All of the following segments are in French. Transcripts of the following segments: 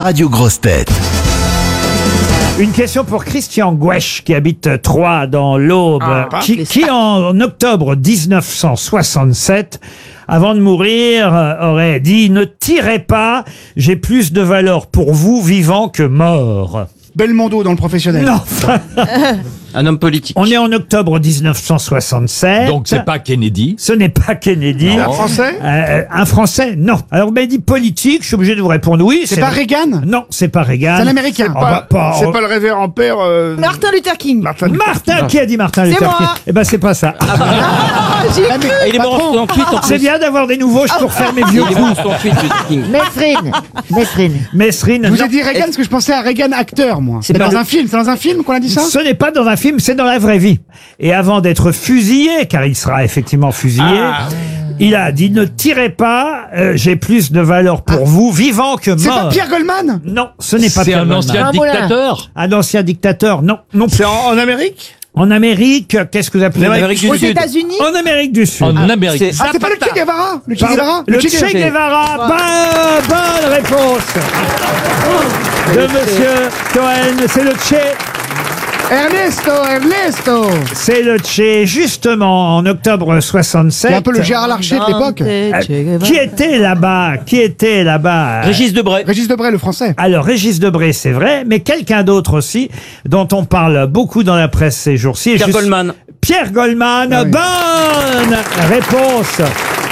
radio Grosse Tête. Une question pour Christian Gouesch qui habite Troyes dans l'Aube, qui en octobre 1967, avant de mourir, aurait dit « Ne tirez pas, j'ai plus de valeur pour vous vivant que mort ». Belmondo dans Le Professionnel. Non. Un homme politique. On est en octobre 1967. Donc c'est pas Kennedy. Ce n'est pas Kennedy. Un Français Un Français, non. Alors, vous m'avez dit politique, je suis obligé de vous répondre oui. C'est pas Reagan? Non, c'est pas Reagan. C'est un Américain. C'est pas le révérend père. Martin Luther King. Martin Luther Martin, qui a dit Martin Luther King? moi. Eh ben, c'est pas ça. Il est mort en 68 en C'est plus. bien d'avoir des nouveaux pour faire mes vieux Il est mort coups. en 68, Luther King. Mesrine, Je vous non. ai dit Reagan parce que je pensais à Reagan acteur, moi. C'est pas dans le- un film. C'est dans un film qu'on a dit ça? Ce n'est pas dans un film, c'est dans la vraie vie. Et avant d'être fusillé, car il sera effectivement fusillé, il a dit « Ne tirez pas, j'ai plus de valeur pour vous, vivant que mort. » C'est pas Pierre Goldman? Non, ce n'est pas C'est Pierre un ancien Goldman. dictateur. Un ancien dictateur, non. Non plus. C'est en Amérique? En Amérique, qu'est-ce que vous appelez En Amérique du Aux Sud. États-Unis. En Amérique du Sud. En Amérique. Ah, c'est pas le Che Guevara? Le Che Guevara? Le Che Guevara. Bonne réponse de Monsieur Cohen. C'est le Che. Ernesto! C'est le Che, justement, en octobre 67. C'est un peu le Gérard Larcher de l'époque. Qui était là-bas? Régis Debray. Régis Debray, le français. Alors, Régis Debray, c'est vrai, mais quelqu'un d'autre aussi, dont on parle beaucoup dans la presse ces jours-ci. Pierre Goldman. Pierre Goldman, Oui. bonne réponse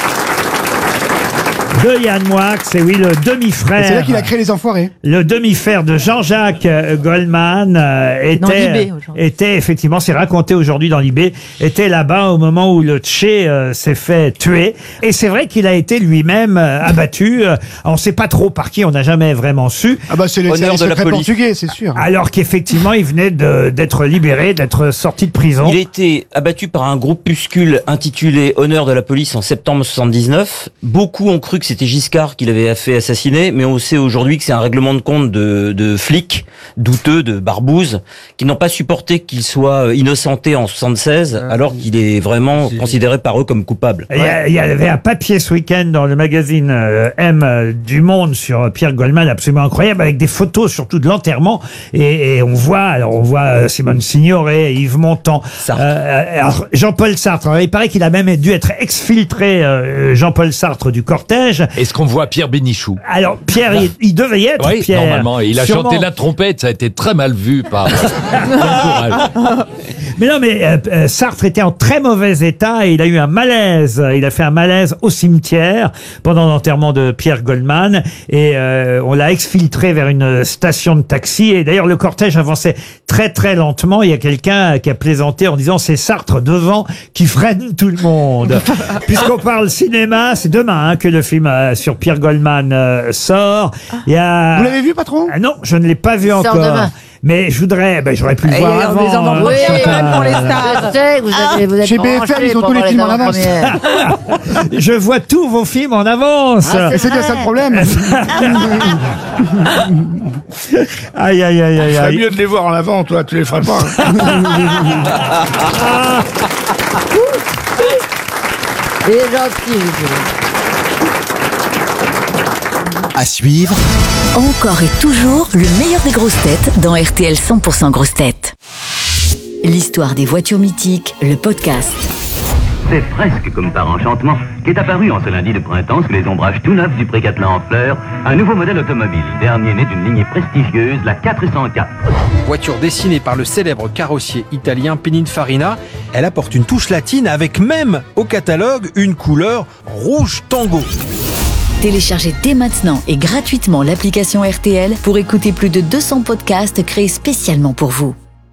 de Yann Moix, c'est oui, le demi-frère. C'est là qu'il a créé Les Enfoirés. Le demi-frère de Jean-Jacques Goldman Dans l'IB, aujourd'hui. était effectivement, c'est raconté aujourd'hui dans l'IB, était là-bas au moment où le Che s'est fait tuer. Et c'est vrai qu'il a été lui-même abattu. On ne sait pas trop par qui, on n'a jamais vraiment su. Ah bah c'est les Honneur de la secrets police. portugais, c'est sûr. Alors qu'effectivement, il venait d'être libéré, d'être sorti de prison. Il a été abattu par un groupuscule intitulé Honneur de la police en septembre 79. Beaucoup ont cru que c'était Giscard qui l'avait fait assassiner, mais on sait aujourd'hui que c'est un règlement de compte de flics douteux, de barbouzes, qui n'ont pas supporté qu'il soit innocenté en 76, alors qu'il est vraiment considéré par eux comme coupable. Il y avait un papier ce week-end dans le magazine M du Monde sur Pierre Goldman, absolument incroyable, avec des photos surtout de l'enterrement. Et on voit Simone Signoret, Yves Montand, Sartre. alors, Jean-Paul Sartre. Alors, il paraît qu'il a même dû être exfiltré, Jean-Paul Sartre, du cortège. Est-ce qu'on voit Pierre Bénichou? Alors, Pierre, il devait y être, Oui, Pierre. normalement. Il a Sûrement. chanté la trompette, ça a été très mal vu par l'entourage. Mais non, mais Sartre était en très mauvais état et il a eu un malaise. Il a fait un malaise au cimetière pendant l'enterrement de Pierre Goldman et on l'a exfiltré vers une station de taxi. Et d'ailleurs, le cortège avançait très très lentement. Il y a quelqu'un qui a plaisanté en disant c'est Sartre devant qui freine tout le monde. Puisqu'on parle cinéma, c'est demain que le film sur Pierre Goldman sort. Il y a... Vous l'avez vu, patron? Ah non, je ne l'ai pas vu sort encore. demain. Mais je voudrais, j'aurais pu le Et voir on avant. les en envoie même pour les stars. Chez BFM, ils ont tous les films en avance. Je vois tous vos films en avance. Et c'est bien ça le problème. Aïe, aïe, aïe, aïe, C'est aïe. mieux de les voir en avant, toi, tu les ferais pas. Il est gentil. À suivre, Encore et toujours le meilleur des grosses têtes dans RTL 100% grosses têtes. L'histoire des voitures mythiques, le podcast. C'est presque comme par enchantement qu'est apparu en ce lundi de printemps sous les ombrages tout neufs du Pré-Catelin en fleurs un nouveau modèle automobile, dernier né d'une lignée prestigieuse, la 404. Voiture dessinée par le célèbre carrossier italien Pininfarina, elle apporte une touche latine avec même au catalogue une couleur rouge tango. Téléchargez dès maintenant et gratuitement l'application RTL pour écouter plus de 200 podcasts créés spécialement pour vous.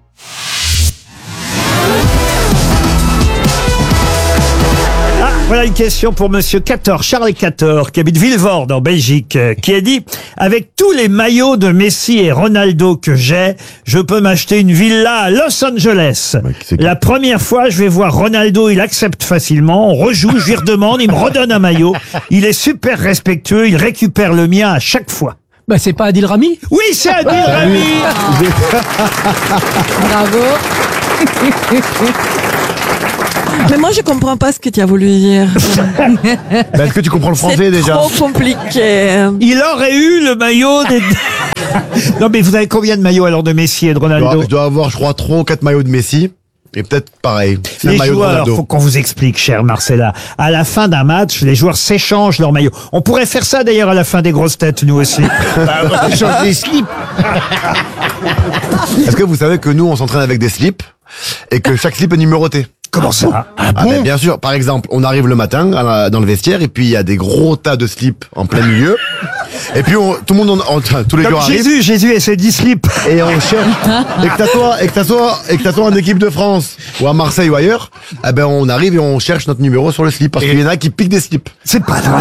Voilà une question pour Monsieur Cator, Charles Cator, qui habite Villevorde en Belgique, qui a dit « Avec tous les maillots de Messi et Ronaldo que j'ai, je peux m'acheter une villa à Los Angeles. La première fois, je vais voir Ronaldo, il accepte facilement, on rejoue, je lui redemande, il me redonne un maillot. Il est super respectueux, il récupère le mien à chaque fois. » Bah c'est pas Adil Rami? Oui, c'est Adil Rami. Bravo. Mais moi, je comprends pas ce que tu as voulu dire. Est-ce que tu comprends le français C'est déjà? trop compliqué. Il aurait eu le maillot des... Non, mais vous avez combien de maillots alors de Messi et de Ronaldo? Je dois avoir, je crois, 3 ou 4 maillots de Messi. Et peut-être pareil. C'est Les un maillot de joueurs, Ronaldo. faut qu'on vous explique, cher Marcella. À la fin d'un match, les joueurs s'échangent leurs maillots. On pourrait faire ça d'ailleurs à la fin des grosses têtes, nous aussi. Change des slips. Est-ce que vous savez que nous, on s'entraîne avec des slips et que chaque slip est numéroté? Comment ça? Ben, bien sûr. Par exemple, on arrive le matin dans le vestiaire et puis il y a des gros tas de slips en plein milieu. Et puis tout le monde, tous les Comme jours arrivent. Jésus et ses 10 slips. Et on cherche. Et que t'assois en équipe de France ou à Marseille ou ailleurs, eh ben on arrive et on cherche notre numéro sur le slip parce qu'il y en a qui piquent des slips. C'est pas vrai.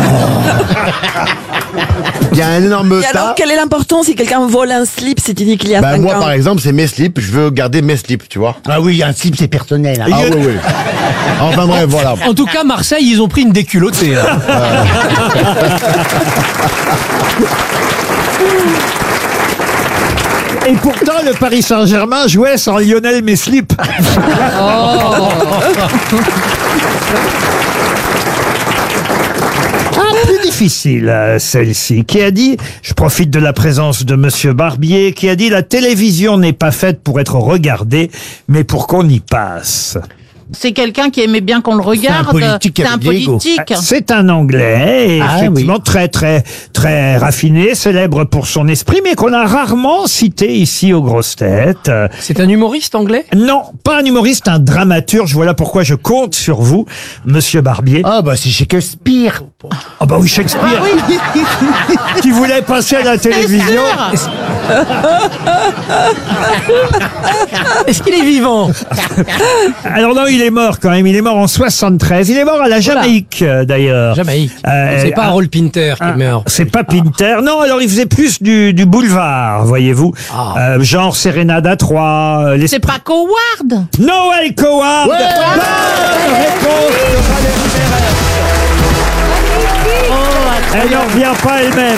Il y a un énorme Et alors, tas. quelle est l'importance si quelqu'un vole un slip si tu dis qu'il y a 5 Moi, ans? par exemple, c'est mes slips. Je veux garder mes slips, tu vois. Ah oui, un slip, c'est personnel. Hein. Ah oui, oui. Enfin bref, voilà. En tout cas, Marseille, ils ont pris une déculottée. Là. Et pourtant, le Paris Saint-Germain jouait sans Lionel Messlip. Plus difficile, celle-ci, qui a dit, je profite de la présence de Monsieur Barbier, qui a dit la télévision n'est pas faite pour être regardée, mais pour qu'on y passe. C'est quelqu'un qui aimait bien qu'on le regarde. C'est un politique. C'est un Anglais, et Ah, effectivement très très très raffiné, célèbre pour son esprit, mais qu'on a rarement cité ici aux grosses têtes. C'est un humoriste anglais? Non, pas un humoriste, un dramaturge. Voilà pourquoi je compte sur vous, Monsieur Barbier. Ah bah c'est Shakespeare. Ah bah oui, Shakespeare. Qui voulait passer à la télévision. Est-ce qu'il est vivant? Alors non, il est mort quand même. Il est mort en 73. Il est mort à la Jamaïque, d'ailleurs. Jamaïque. C'est pas Harold Pinter qui meurt. C'est pas Pinter. Non, alors il faisait plus du boulevard, voyez-vous. Genre Sérénade à 3. C'est pas Coward. Noël Coward. Bonne réponse de Valérie Mérès. Elle n'en revient pas elle-même.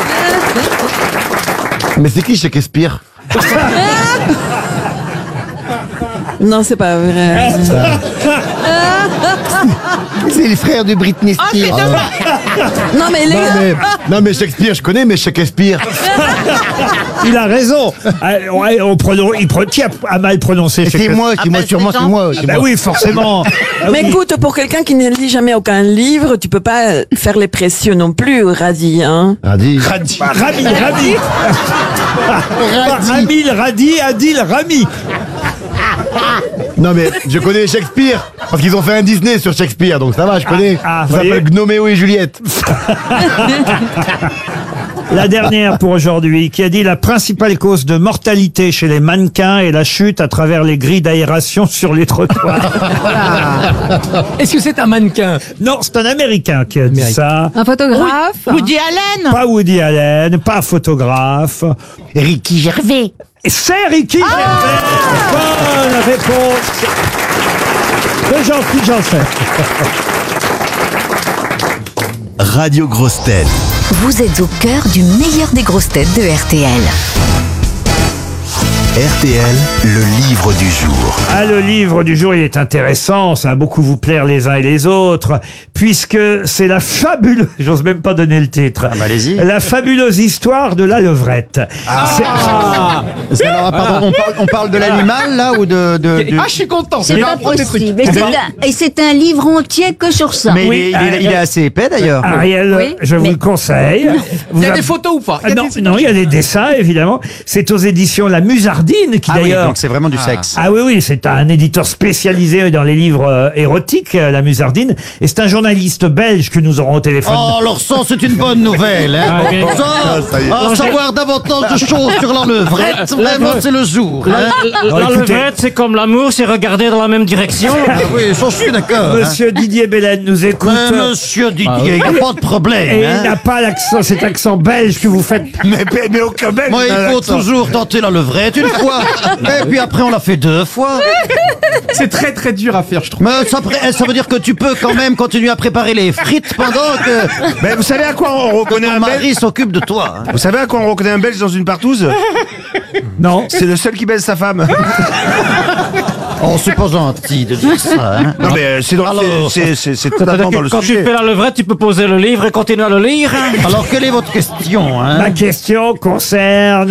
Mais c'est qui Shakespeare? Non, c'est pas vrai. C'est les frères de Britney Spears. Non, mais les gars, Non mais Shakespeare, je connais, mais Shakespeare. Il a raison. Qui a mal prononcé C'est Shakespeare? moi, c'est moi, sûrement c'est moi. c'est Ben moi. oui, forcément. Ah mais oui. écoute, pour quelqu'un qui ne lit jamais aucun livre, tu peux pas faire les précieux non plus, Radi, hein. Radi. Rami. Ramil, Radi, Adil, Rami. Non mais je connais Shakespeare parce qu'ils ont fait un Disney sur Shakespeare, donc ça va, je connais. Ah, Ça voyez. s'appelle Gnoméo et Juliette. La dernière pour aujourd'hui, qui a dit la principale cause de mortalité chez les mannequins est la chute à travers les grilles d'aération sur les trottoirs. Est-ce que c'est un mannequin? Non, c'est un Américain qui a dit ça. Un photographe? Woody Allen. Pas Woody Allen, pas photographe. Ricky Gervais. C'est Ricky Gervais. Bonne réponse de Jean-Philippe Janssen. Radio Grosse Tête. Vous êtes au cœur du meilleur des grosses têtes de RTL. RTL, le livre du jour. Ah, le livre du jour, il est intéressant, ça va beaucoup vous plaire les uns et les autres, puisque c'est la fabuleuse, j'ose même pas donner le titre, allez-y. la fabuleuse histoire de la levrette. Pardon, on parle de l'animal là ou de... Ah, je suis content. C'est pas possible. Et c'est un livre entier que sur ça. Mais Oui, il est assez épais d'ailleurs. Ariel, Oui, je vous mais- le conseille. Il y a Vous des photos ou pas? Ah, non, il y a des dessins, évidemment. C'est aux éditions La Musardine, qui d'ailleurs... donc c'est vraiment du sexe. Ah oui, oui, c'est un éditeur spécialisé dans les livres érotiques, La Musardine. Et c'est un journaliste belge que nous aurons au téléphone. alors ça c'est une bonne nouvelle. Hein. Ça y est. Savoir davantage de choses sur la levrette, vraiment c'est le jour. Hein. Alors, écoutez, c'est comme l'amour, c'est regarder dans la même direction. Ah oui, ça je suis d'accord. Monsieur Didier Belen nous écoute. Monsieur Didier, il n'y a pas de problème. Et hein. il n'a pas l'accent, cet accent belge que vous faites. Mais aucun belge Moi, n'a il faut l'accent. toujours tenter la levrette une fois. Et puis après, on l'a fait 2 fois. C'est très très dur à faire, je trouve. Mais ça veut dire que tu peux quand même continuer à préparer les frites pendant que Mais vous savez à quoi on reconnaît ton un belge? mari s'occupe de toi. hein. Vous savez à quoi on reconnaît un belge dans une partouze? Non. C'est le seul qui baise sa femme. Oh, c'est pas gentil de dire ça. Hein. Non, mais c'est totalement dans le Quand sujet. tu fais la levrette, tu peux poser le livre et continuer à le lire. Alors, quelle est votre question hein? Ma question concerne